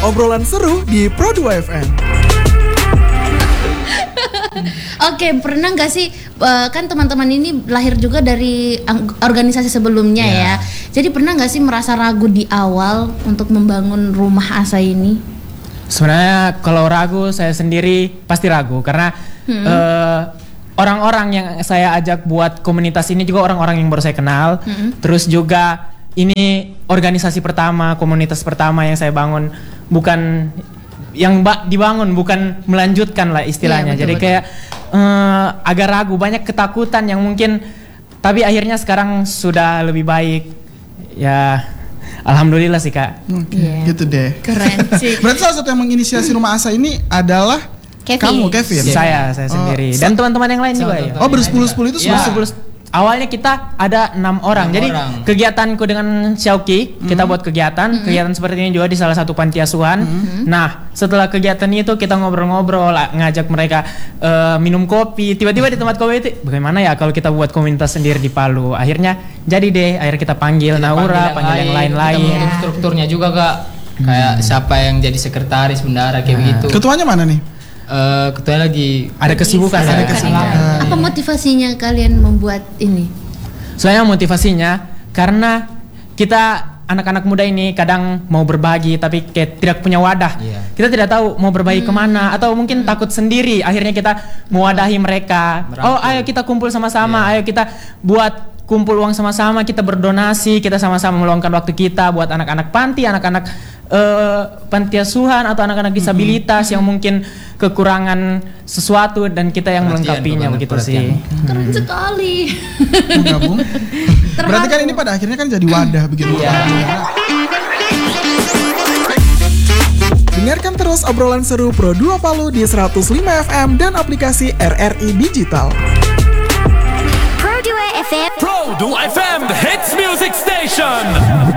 obrolan seru di Pro 2 FM. Oke, pernah nggak sih kan teman-teman ini lahir juga dari organisasi sebelumnya ya. Jadi pernah nggak sih merasa ragu di awal untuk membangun rumah asa ini? Sebenarnya kalau ragu, saya sendiri pasti ragu karena orang-orang yang saya ajak buat komunitas ini juga orang-orang yang baru saya kenal. Terus juga ini organisasi pertama, komunitas pertama yang saya bangun, bukan yang dibangun, bukan melanjutkan lah istilahnya. Iya, betul, jadi kayak agak ragu, banyak ketakutan yang mungkin, tapi akhirnya sekarang sudah lebih baik. Ya, alhamdulillah sih Kak. Gitu deh. Keren sih. Berarti salah satu yang menginisiasi rumah asa ini adalah kamu, Kevin. Saya sendiri dan teman-teman yang lain juga ya. Oh, bersepuluh-sepuluh itu semua. Awalnya kita ada 6 orang. Jadi kegiatanku dengan Xiaoqi, kita buat kegiatan seperti ini juga di salah satu panti asuhan. Nah, setelah kegiatan itu kita ngobrol-ngobrol, ngajak mereka minum kopi. Tiba-tiba di tempat kopi itu, bagaimana ya kalau kita buat komunitas sendiri di Palu? Akhirnya jadi deh, akhirnya kita panggil Naura, panggil yang lain-lain. Kita bentuk strukturnya juga Kak. Kayak siapa yang jadi sekretaris bendara kayak begitu. Ketuanya mana nih? Ketua lagi Ada kesibukan. Apa motivasinya kalian membuat ini? Soalnya motivasinya karena kita anak-anak muda ini kadang mau berbagi tapi kayak tidak punya wadah. Kita tidak tahu mau berbagi kemana atau mungkin takut sendiri. Akhirnya kita mewadahi mereka. Oh, ayo kita kumpul sama-sama. Ayo kita buat kumpul uang sama-sama. Kita berdonasi. Kita sama-sama meluangkan waktu kita buat anak-anak panti, anak-anak panti asuhan atau anak-anak disabilitas yang mungkin kekurangan sesuatu dan kita yang melengkapinya begitu sih. Keren sekali. Menggabung. Berarti kan ini pada akhirnya kan jadi wadah begitu. Dengarkan terus obrolan seru Pro 2 Palu di 105 FM dan aplikasi RRI Digital. Pro 2 FM. Pro 2 FM, the hits music station.